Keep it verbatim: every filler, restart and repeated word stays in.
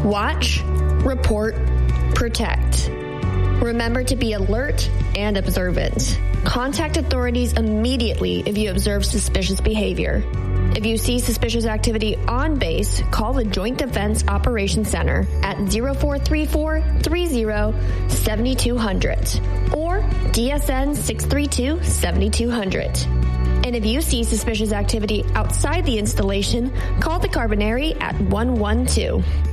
Watch, report, protect. Remember to be alert and observant. Contact authorities immediately if you observe suspicious behavior. If you see suspicious activity on base, call the Joint Defense Operations Center at zero four three four, three zero, seven two zero zero or D S N six three two, seven two zero zero. And if you see suspicious activity outside the installation, call the Carbonary at one one two.